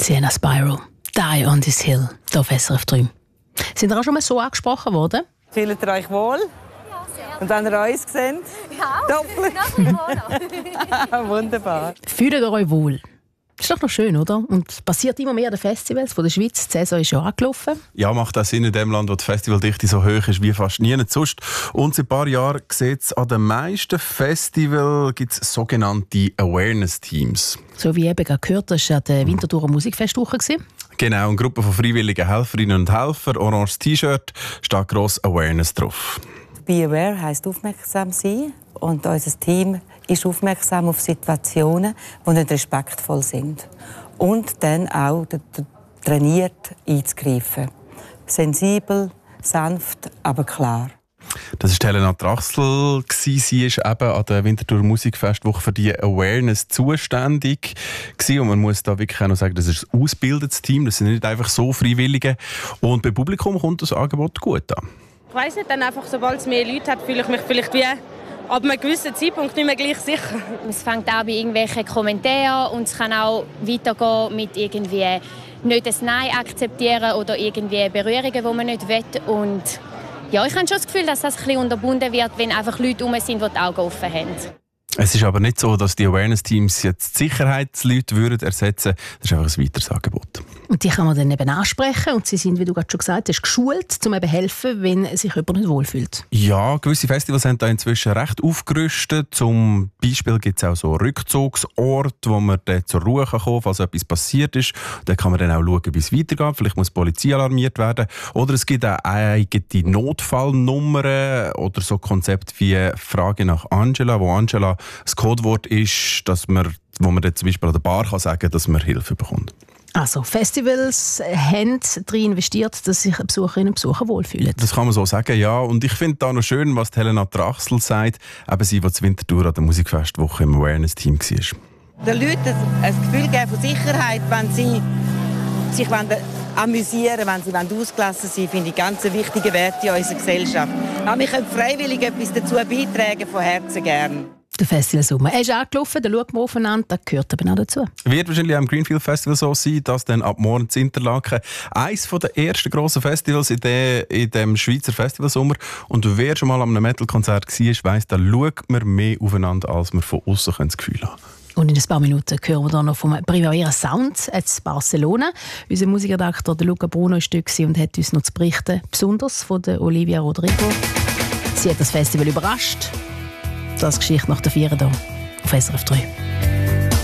Sienna Spyro, Die on this Hill, hier auf SRF 3. Sind ihr auch schon mal so angesprochen worden? Fühlt ihr euch wohl? Ja, sehr. Und wenn ihr uns seht? Ja, doppelt. noch ein wohler. Wunderbar. Fühlt ihr euch wohl? Das ist doch noch schön, oder? Und passiert immer mehr an den Festivals von der Schweiz. Die Saison ist schon angelaufen. Ja, macht auch Sinn in dem Land, wo die Festivaldichte so hoch ist wie fast nie sonst. Und seit ein paar Jahren sieht es an den meisten Festivals gibt's sogenannte Awareness-Teams. So wie eben gerade gehört, das war an der Winterthurer Musikfestwoche. Genau, eine Gruppe von freiwilligen Helferinnen und Helfern, oranges T-Shirt, steht gross Awareness drauf. Be aware heisst aufmerksam sein. Und unser Team ist aufmerksam auf Situationen, die nicht respektvoll sind. Und dann auch trainiert einzugreifen. Sensibel, sanft, aber klar. Das war Helena Trachsel. Sie war eben an der Winterthur Musikfestwoche für die Awareness zuständig. Und man muss da wirklich auch noch sagen, das ist ein ausgebildetes Team. Das sind nicht einfach so Freiwillige. Und beim Publikum kommt das Angebot gut an. Ich weiss nicht, dann einfach, sobald es mehr Leute hat, fühle ich mich vielleicht wie ab einem gewissen Zeitpunkt nicht mehr gleich sicher. Es fängt auch bei irgendwelchen Kommentaren und es kann auch weitergehen mit irgendwie nicht ein Nein akzeptieren oder irgendwie Berührungen, die man nicht will. Und ja, ich habe schon das Gefühl, dass das ein bisschen unterbunden wird, wenn einfach Leute herum sind, die die Augen offen haben. Es ist aber nicht so, dass die Awareness-Teams jetzt Sicherheitsleute ersetzen würden. Das ist einfach ein weiteres Angebot. Und die kann man dann eben ansprechen. Und sie sind, wie du gerade schon gesagt hast, geschult, um eben helfen, wenn sich jemand nicht wohlfühlt. Ja, gewisse Festivals sind da inzwischen recht aufgerüstet. Zum Beispiel gibt es auch so Rückzugsorte, wo man dann zur Ruhe kommen kann, falls etwas passiert ist. Da kann man dann auch schauen, wie es weitergeht. Vielleicht muss die Polizei alarmiert werden. Oder es gibt auch eigene Notfallnummern oder so Konzepte wie Frage nach Angela, wo Angela das Codewort ist, wo man dann zum Beispiel an der Bar kann sagen kann, dass man Hilfe bekommt. Also Festivals haben darin investiert, dass sich Besucherinnen und Besucher wohlfühlen. Das kann man so sagen, ja. Und ich finde da noch schön, was Helena Trachsel sagt, eben sie, die zur Winterthur an der Musikfestwoche im Awareness-Team war. Den Leuten ein Gefühl geben von Sicherheit, wenn sie sich amüsieren, wenn sie ausgelassen sind, finde ich ganz wichtige Werte in unserer Gesellschaft. Aber wir können freiwillig etwas dazu beitragen, von Herzen gern. Der Festivalsommer. Er ist angelaufen, da schauen wir aufeinander, das gehört eben auch dazu. Wird wahrscheinlich am Greenfield Festival so sein, dass dann ab morgen in Interlaken eines der ersten grossen Festivals in dem Schweizer Festivalsommer. Und wer schon mal an einem Metal-Konzert war, weiss, da schaut man mehr aufeinander, als man von außen das Gefühl haben. Und in ein paar Minuten hören wir dann noch vom Primavera Sound aus Barcelona. Unser Musikredakteur Luca Bruno war dort und hat uns noch zu berichten, besonders von der Olivia Rodrigo. Sie hat das Festival überrascht. Das Geschichte nach der 4 hier auf SRF 3.